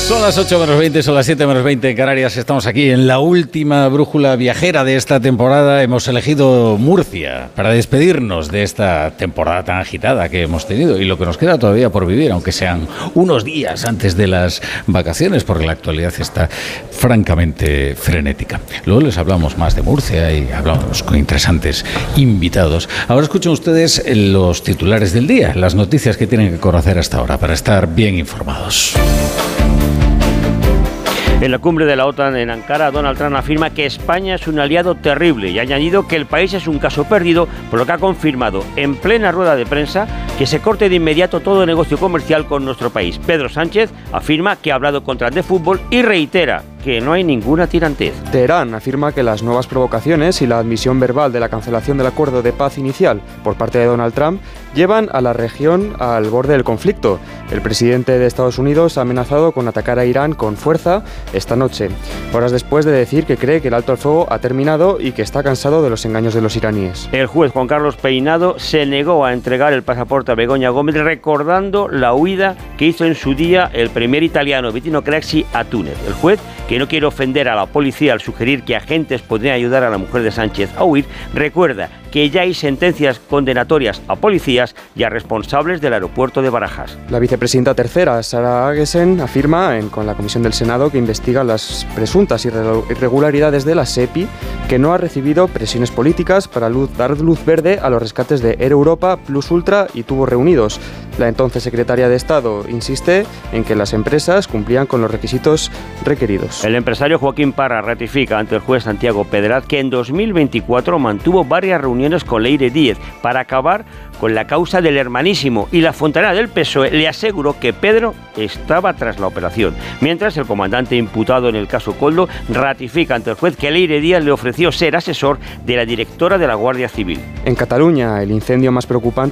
Son las 8 menos 20, son las 7 menos 20 en Canarias. Estamos aquí en la última brújula viajera de esta temporada. Hemos elegido Murcia para despedirnos de esta temporada tan agitada que hemos tenido y lo que nos queda todavía por vivir, aunque sean unos días antes de las vacaciones, porque la actualidad está francamente frenética. Luego les hablamos más de Murcia y hablamos con interesantes invitados. Ahora escuchen ustedes los titulares del día, las noticias que tienen que conocer hasta ahora para estar bien informados. En la cumbre de la OTAN en Ankara, Donald Trump afirma que España es un aliado terrible y ha añadido que el país es un caso perdido, por lo que ha confirmado en plena rueda de prensa que se corte de inmediato todo negocio comercial con nuestro país. Pedro Sánchez afirma que ha hablado con Trump de fútbol y reitera que no hay ninguna tirantez. Teherán afirma que las nuevas provocaciones y la admisión verbal de la cancelación del acuerdo de paz inicial por parte de Donald Trump llevan a la región al borde del conflicto. El presidente de Estados Unidos ha amenazado con atacar a Irán con fuerza esta noche, horas después de decir que cree que el alto al fuego ha terminado y que está cansado de los engaños de los iraníes. El juez Juan Carlos Peinado se negó a entregar el pasaporte a Begoña Gómez, recordando la huida que hizo en su día el primer italiano Bettino Craxi a Túnez. El juez, que no quiere ofender a la policía al sugerir que agentes podrían ayudar a la mujer de Sánchez a huir, recuerda que ya hay sentencias condenatorias a policías y a responsables del aeropuerto de Barajas. La vicepresidenta tercera, Sara Agesen, afirma con la Comisión del Senado que investiga las presuntas irregularidades de la SEPI, que no ha recibido presiones políticas para dar luz verde a los rescates de Air Europa, Plus Ultra y Tubos Reunidos. La entonces secretaria de Estado insiste en que las empresas cumplían con los requisitos requeridos. El empresario Joaquín Parra ratifica ante el juez Santiago Pedraz que en 2024 mantuvo varias reuniones con Leire Díez para acabar con la causa del hermanísimo, y la fontanera del PSOE le aseguró que Pedro estaba tras la operación. Mientras, el comandante imputado en el caso Koldo ratifica ante el juez que Leire Díez le ofreció ser asesor de la directora de la Guardia Civil. En Cataluña, el incendio más preocupante